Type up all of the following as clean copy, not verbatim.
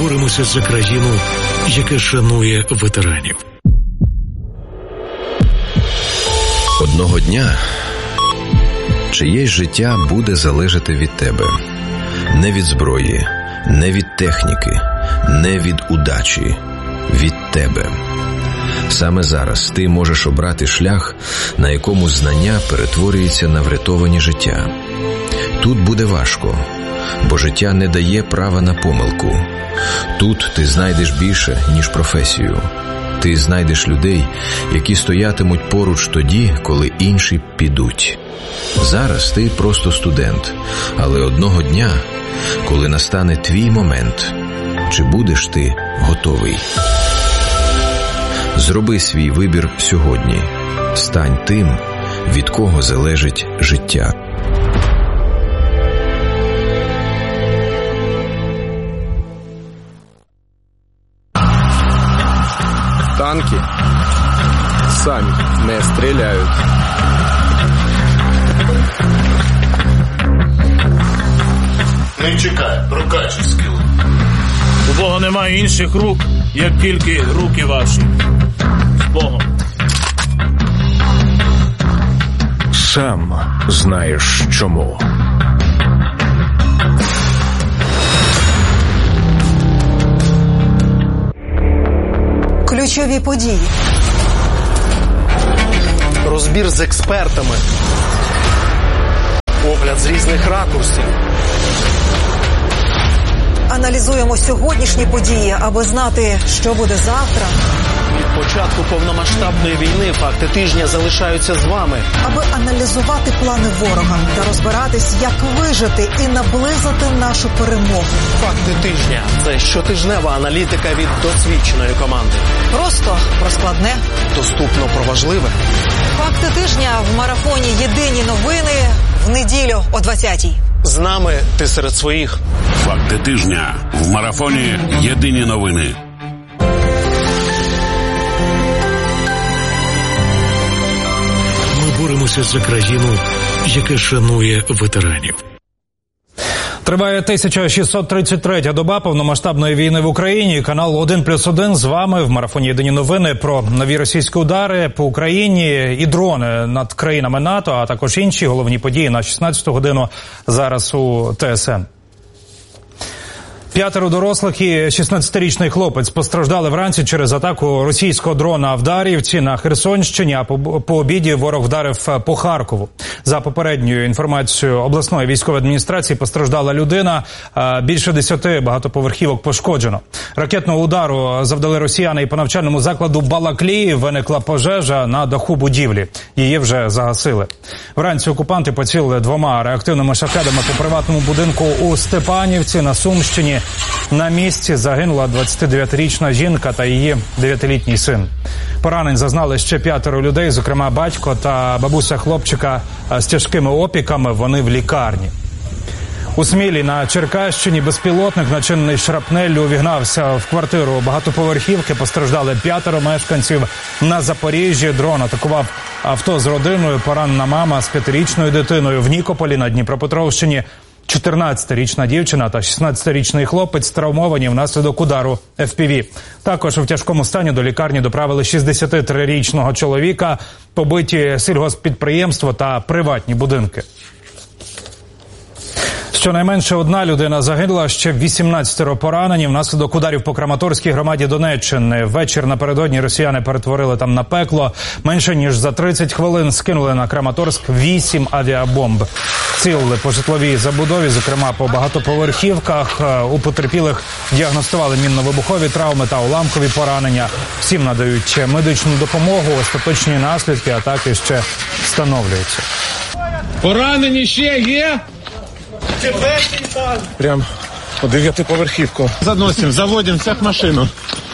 боремося за країну, яка шанує ветеранів. Одного дня чиєсь життя буде залежати від тебе. Не від зброї, не від техніки, не від удачі. Від тебе. Саме зараз ти можеш обрати шлях, на якому знання перетворюється на врятовані життя. Тут буде важко, бо життя не дає права на помилку. Тут ти знайдеш більше, ніж професію. Ти знайдеш людей, які стоятимуть поруч тоді, коли інші підуть. Зараз ти просто студент, але одного дня, коли настане твій момент, чи будеш ти готовий? Зроби свій вибір сьогодні. Стань тим, від кого залежить життя. Танки самі не стріляють. Не чекай, прокачуй скіли. У Бога немає інших рук, як тільки руки ваші. З Богом. Сам знаєш чому. Ключові події. Розбір з експертами. Огляд з різних ракурсів. Аналізуємо сьогоднішні події, аби знати, що буде завтра. Від початку повномасштабної війни факти тижня залишаються з вами. Аби аналізувати плани ворога та розбиратись, як вижити і наблизити нашу перемогу. Факти тижня – це щотижнева аналітика від досвідченої команди. Просто про складне. Доступно про важливе. Факти тижня в марафоні «Єдині новини» в неділю о 20-й. З нами ти серед своїх. Факти тижня в марафоні «Єдині новини». Ми боремося за країну, яка шанує ветеранів. Триває 1633-я доба повномасштабної війни в Україні. Канал 1+1 з вами в марафоні «Єдині новини» про нові російські удари по Україні і дрони над країнами НАТО, а також інші головні події на 16-ту годину зараз у ТСН. 5 дорослих і 16-річний хлопець постраждали вранці через атаку російського дрона в Дар'ївці на Херсонщині, а по обіді ворог вдарив по Харкову. За попередньою інформацією обласної військової адміністрації постраждала людина, більше 10 багатоповерхівок пошкоджено. Ракетного удару завдали росіяни і по навчальному закладу Балаклії виникла пожежа на даху будівлі. Її вже загасили. Вранці окупанти поцілили 2 реактивними шахедами по приватному будинку у Степанівці на Сумщині. На місці загинула 29-річна жінка та її 9-літній син. Поранень зазнали ще 5 людей, зокрема батько та бабуся хлопчика з тяжкими опіками, вони в лікарні. У Смілі на Черкащині безпілотник, начинений шрапнеллю, увігнався в квартиру багатоповерхівки, постраждали 5 мешканців. На Запоріжжі дрон атакував авто з родиною, поранена мама з 5-річною дитиною. В Нікополі на Дніпропетровщині 14-річна дівчина та 16-річний хлопець травмовані внаслідок удару FPV. Також у тяжкому стані до лікарні доправили 63-річного чоловіка, побиті сільгосппідприємства та приватні будинки. Щонайменше 1 людина загинула, ще 18 поранені внаслідок ударів по Краматорській громаді Донеччини. Ввечір напередодні росіяни перетворили там на пекло. Менше ніж за 30 хвилин скинули на Краматорськ 8 авіабомб. Цілили по житловій забудові, зокрема по багатоповерхівках. У потерпілих діагностували мінно-вибухові травми та уламкові поранення. Всім надають медичну допомогу. Остаточні наслідки атаки ще встановлюються. Поранені ще є? Прям по 9-поверхівку. Заносимо, заводимо всіх в машину.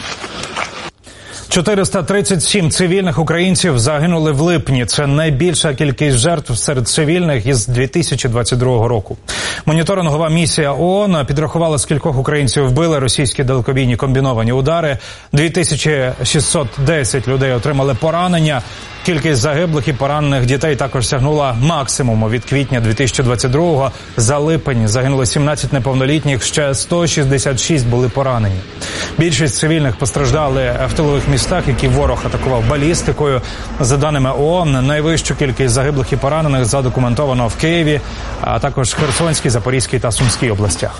437 цивільних українців загинули в липні. Це найбільша кількість жертв серед цивільних із 2022 року. Моніторингова місія ООН підрахувала, скількох українців вбили російські далекобійні комбіновані удари. 2610 людей отримали поранення. Кількість загиблих і поранених дітей також сягнула максимуму. Від квітня 2022-го за липень загинуло 17 неповнолітніх, ще 166 були поранені. Більшість цивільних постраждали в тилових містах, які ворог атакував балістикою. За даними ООН, найвищу кількість загиблих і поранених задокументовано в Києві, а також в Херсонській, Запорізькій та Сумській областях.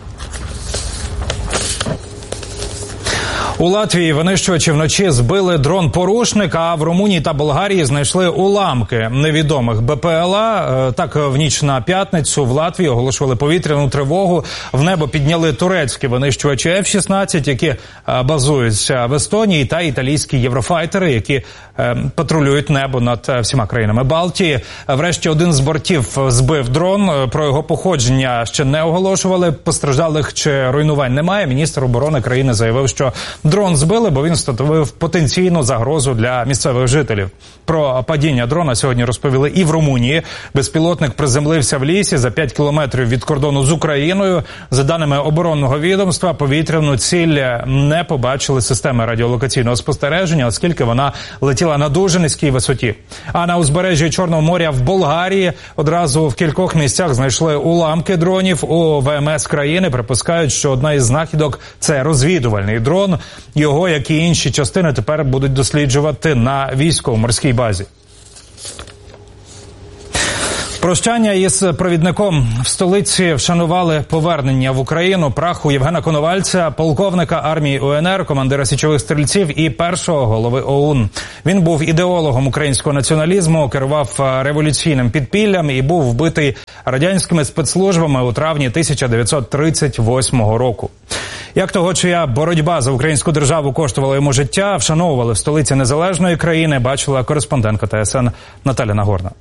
У Латвії винищувачі вночі збили дрон-порушник, а в Румунії та Болгарії знайшли уламки невідомих БПЛА. Так, в ніч на п'ятницю в Латвії оголошували повітряну тривогу. В небо підняли турецькі винищувачі F-16, які базуються в Естонії, та італійські єврофайтери, які патрулюють небо над всіма країнами Балтії. Врешті один з бортів збив дрон. Про його походження ще не оголошували. Постраждалих чи руйнувань немає. Міністр оборони країни заявив, що дрон збили, бо він становив потенційну загрозу для місцевих жителів. Про падіння дрона сьогодні розповіли і в Румунії. Безпілотник приземлився в лісі за 5 кілометрів від кордону з Україною. За даними оборонного відомства, повітряну ціль не побачили системи радіолокаційного спостереження, оскільки вона летіла на дуже низькій висоті. А на узбережжі Чорного моря в Болгарії одразу в кількох місцях знайшли уламки дронів. У ВМС країни припускають, що одна із знахідок – це розвідувальний дрон. Його, як і інші частини, тепер будуть досліджувати на військово-морській базі. Прощання із провідником. В столиці вшанували повернення в Україну праху Євгена Коновальця, полковника армії УНР, командира січових стрільців і першого голови ОУН. Він був ідеологом українського націоналізму, керував революційним підпіллям і був вбитий радянськими спецслужбами у травні 1938 року. Як того, чия боротьба за українську державу коштувала йому життя, вшановували в столиці незалежної країни, бачила кореспондентка ТСН Наталя Нагорна.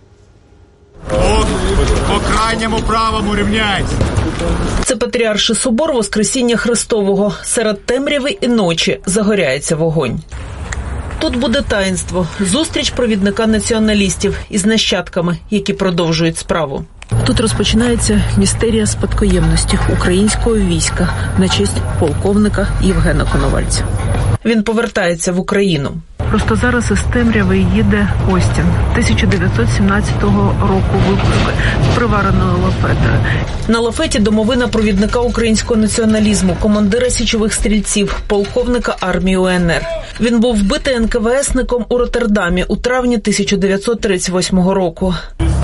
По крайньому правому рівняйся. Це Патріарший собор Воскресіння Христового. Серед темряви і ночі загоряється вогонь. Тут буде таїнство, зустріч провідника націоналістів із нащадками, які продовжують справу. Тут розпочинається містерія спадкоємності українського війська на честь полковника Євгена Коновальця. Він повертається в Україну. Просто зараз із темряви їде Остін 1917 року випуску з привареною лафетою. На лафеті домовина провідника українського націоналізму, командира січових стрільців, полковника армії УНР. Він був вбитий НКВСником у Роттердамі у травні 1938 року.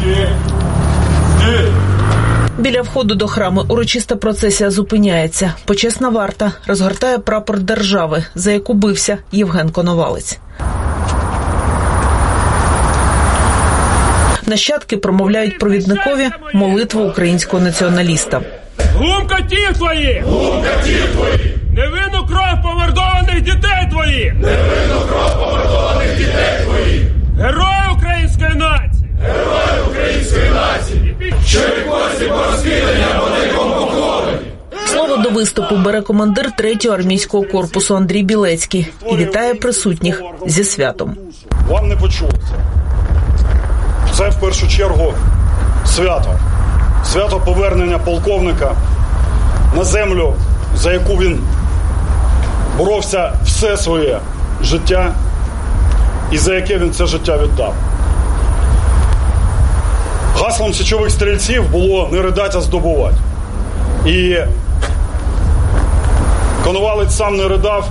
Біля входу до храму урочиста процесія зупиняється. Почесна варта розгортає прапор держави, за яку бився Євген Коновалець. Нащадки промовляють провідникові молитву українського націоналіста. Глум катів твоїх! Глум катів твоїх! Невинну кров помордованих дітей твоїх! Невинну кров помордованих дітей твоїх! Герої української нації! Герої української нації! Що вікості по розкидання по найкому поховані! Слово до виступу бере командир 3-го армійського корпусу Андрій Білецький і вітає присутніх зі святом. Вам не почулося. Це, в першу чергу, свято. Свято повернення полковника на землю, за яку він боровся все своє життя і за яке він це життя віддав. Гаслом січових стрільців було «не ридать, а здобувати». І Коновалець сам не ридав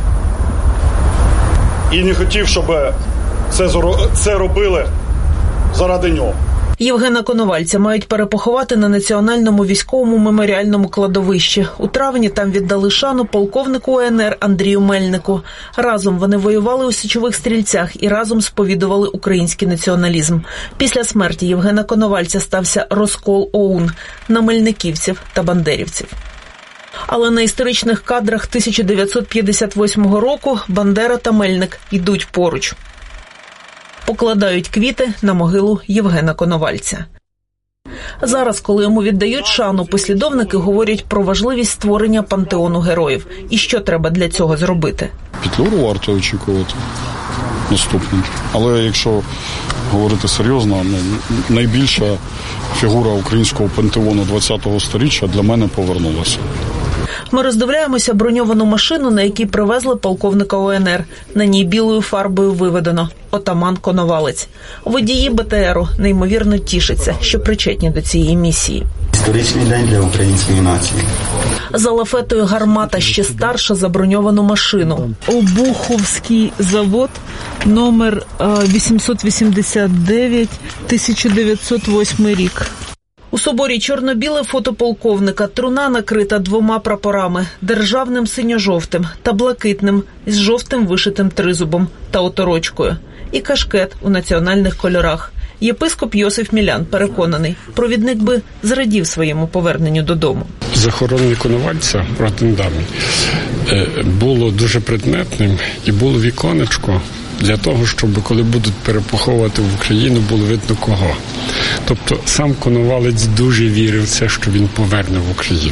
і не хотів, щоб це робили заради нього. Євгена Коновальця мають перепоховати на Національному військовому меморіальному кладовищі. У травні там віддали шану полковнику УНР Андрію Мельнику. Разом вони воювали у січових стрільцях і разом сповідували український націоналізм. Після смерті Євгена Коновальця стався розкол ОУН на мельниківців та бандерівців. Але на історичних кадрах 1958 року Бандера та Мельник йдуть поруч. Покладають квіти на могилу Євгена Коновальця. Зараз, коли йому віддають шану, послідовники говорять про важливість створення пантеону героїв. І що треба для цього зробити? Петлюру варто очікувати наступним. Але якщо говорити серйозно, найбільша фігура українського пантеону ХХ сторіччя для мене повернулася. Ми роздивляємося броньовану машину, на якій привезли полковника УНР. На ній білою фарбою виведено «Отаман Коновалець». Водії БТРу неймовірно тішаться, що причетні до цієї місії. Історичний день для української нації. За лафетою гармата ще старша за броньовану машину. Обуховський завод, номер 889, 1908 рік. У соборі чорно-біле фото полковника, труна накрита 2 прапорами – державним синьо-жовтим та блакитним з жовтим вишитим тризубом та оторочкою. І кашкет у національних кольорах. Єпископ Йосиф Мілян переконаний, провідник би зрадів своєму поверненню додому. Захоронення Коновальця в Роттердамі було дуже предметним і було віконечко для того, щоб коли будуть перепоховувати в Україну, було видно кого. Тобто сам Коновалець дуже вірив в це, що він поверне в Україну.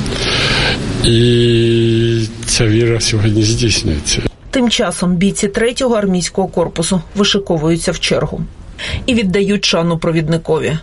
І ця віра сьогодні здійснюється. Тим часом бійці 3-го армійського корпусу вишиковуються в чергу і віддають шану провідникові.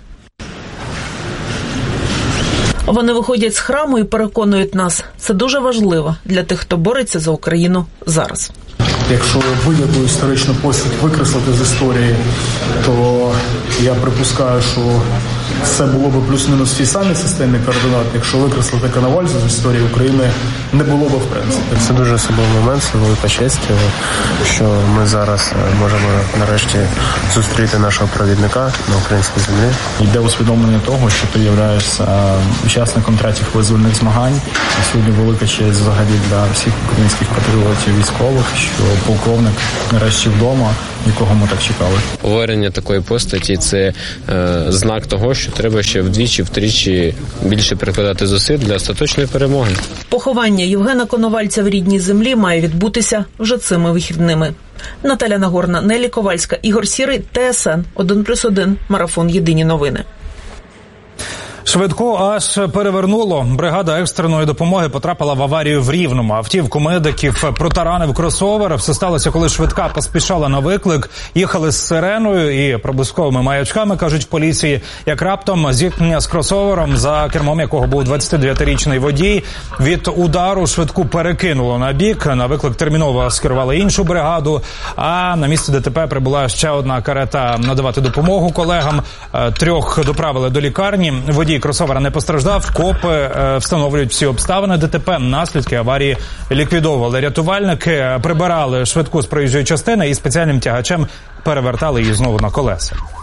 Вони виходять з храму і переконують нас, це дуже важливо для тих, хто бореться за Україну зараз. Якщо будь-яку історичну постать викреслити з історії, то я припускаю, що все було б плюс-мінус в тій самій системі координат. Якщо викреслити Коновальця з історії України, не було б в принципі. Це дуже особливий момент, це велика честь, що ми зараз можемо нарешті зустріти нашого провідника на українській землі. Йде усвідомлення того, що ти являєшся учасником 3-х визвольних змагань. І сьогодні велика честь взагалі для всіх українських патріотів, військових, що полковник нарешті вдома, якого ми так чекали. Повернення такої постаті – це знак того, що треба ще вдвічі-втричі більше прикладати зусиль для остаточної перемоги. Поховання Євгена Коновальця в рідній землі має відбутися вже цими вихідними. Наталя Нагорна, Нелі Ковальська, Ігор Сірий, ТСН 1+1, Марафон Єдині новини. Швидку аж перевернуло. Бригада екстреної допомоги потрапила в аварію в Рівному. Автівку медиків протаранив кросовер. Все сталося, коли швидка поспішала на виклик. Їхали з сиреною і проблисковими маячками, кажуть в поліції. Як раптом зіткнення з кросовером, за кермом якого був 29-річний водій, від удару швидку перекинуло на бік. На виклик терміново скерували іншу бригаду. А на місце ДТП прибула ще одна карета надавати допомогу колегам. 3 доправили до лікарні. Водій кросовера не постраждав. Копи встановлюють всі обставини ДТП. Наслідки аварії ліквідовували. Рятувальники прибирали швидку з проїжджої частини і спеціальним тягачем перевертали її знову на колеса.